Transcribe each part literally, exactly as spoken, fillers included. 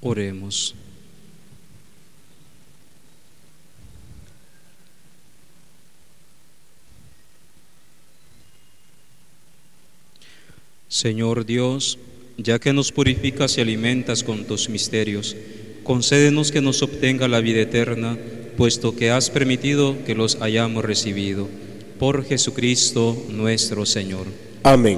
Oremos. Señor Dios, ya que nos purificas y alimentas con tus misterios, concédenos que nos obtenga la vida eterna, puesto que has permitido que los hayamos recibido. Por Jesucristo nuestro Señor. Amén.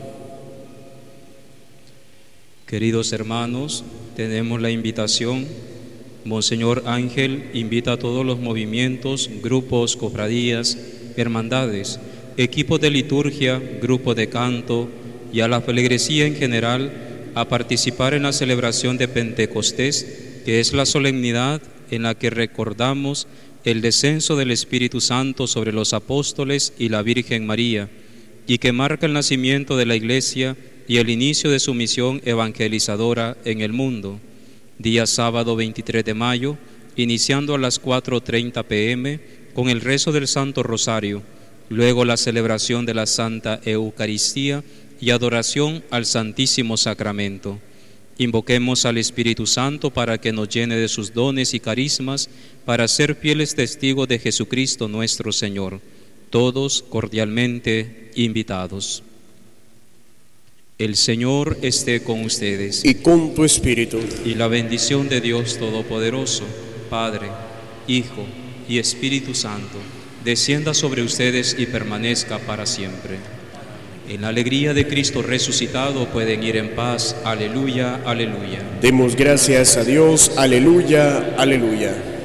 Queridos hermanos, tenemos la invitación. Monseñor Ángel invita a todos los movimientos, grupos, cofradías, hermandades, equipos de liturgia, grupos de canto y a la feligresía en general a participar en la celebración de Pentecostés, que es la solemnidad en la que recordamos el descenso del Espíritu Santo sobre los apóstoles y la Virgen María, y que marca el nacimiento de la Iglesia y el inicio de su misión evangelizadora en el mundo. Día sábado veintitrés de mayo, iniciando a las cuatro treinta pm con el rezo del Santo Rosario, luego la celebración de la Santa Eucaristía y adoración al Santísimo Sacramento. Invoquemos al Espíritu Santo para que nos llene de sus dones y carismas para ser fieles testigos de Jesucristo nuestro Señor. Todos cordialmente invitados. El Señor esté con ustedes. Y con tu espíritu. Y la bendición de Dios Todopoderoso, Padre, Hijo y Espíritu Santo, descienda sobre ustedes y permanezca para siempre. En la alegría de Cristo resucitado pueden ir en paz. Aleluya, aleluya. Demos gracias a Dios. Aleluya, aleluya.